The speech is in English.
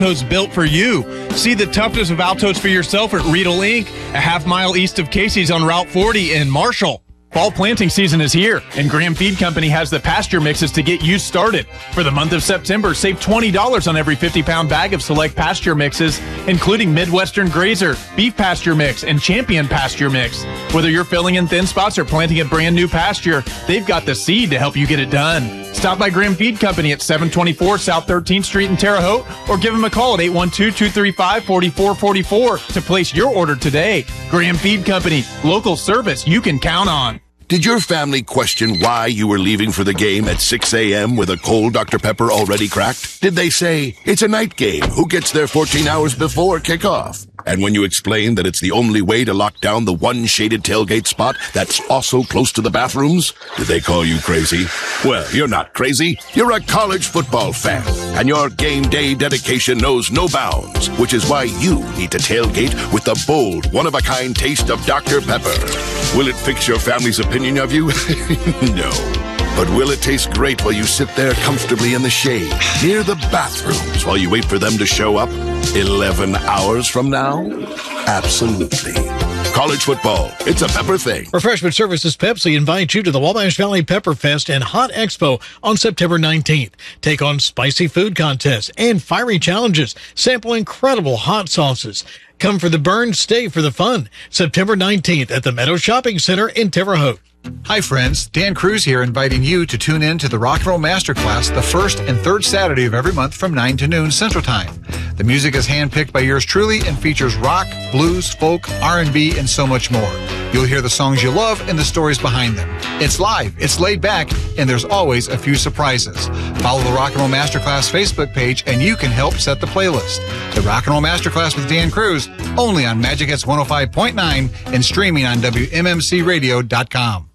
Alto's built for you. See the toughness of Alto's for yourself at Riedel Inc., a half-mile east of Casey's on Route 40 in Marshall. Fall planting season is here, and Graham Feed Company has the pasture mixes to get you started. For the month of September, save $20 on every 50-pound bag of select pasture mixes, including Midwestern Grazer, Beef Pasture Mix, and Champion Pasture Mix. Whether you're filling in thin spots or planting a brand new pasture, they've got the seed to help you get it done. Stop by Graham Feed Company at 724 South 13th Street in Terre Haute, or give them a call at 812-235-4444 to place your order today. Graham Feed Company, local service you can count on. Did your family question why you were leaving for the game at 6 a.m. with a cold Dr. Pepper already cracked? Did they say, it's a night game, who gets there 14 hours before kickoff? And when you explained that it's the only way to lock down the one shaded tailgate spot that's also close to the bathrooms, did they call you crazy? Well, you're not crazy. You're a college football fan, and your game day dedication knows no bounds, which is why you need to tailgate with the bold, one-of-a-kind taste of Dr. Pepper. Will it fix your family's opinion of you? No. But will it taste great while you sit there comfortably in the shade, near the bathrooms, while you wait for them to show up 11 hours from now? Absolutely. College football, it's a Pepper thing. Refreshment Services Pepsi invites you to the Wabash Valley Pepper Fest and Hot Expo on September 19th. Take on spicy food contests and fiery challenges. Sample incredible hot sauces. Come for the burn, stay for the fun. September 19th at the Meadow Shopping Center in Terre Haute. Hi friends, Dan Cruz here inviting you to tune in to the Rock and Roll Masterclass the first and third Saturday of every month from 9 to noon Central Time. The music is handpicked by yours truly and features rock, blues, folk, R&B, and so much more. You'll hear the songs you love and the stories behind them. It's live, it's laid back, and there's always a few surprises. Follow the Rock and Roll Masterclass Facebook page and you can help set the playlist. The Rock and Roll Masterclass with Dan Cruz, only on Magic Hits 105.9 and streaming on WMMCradio.com.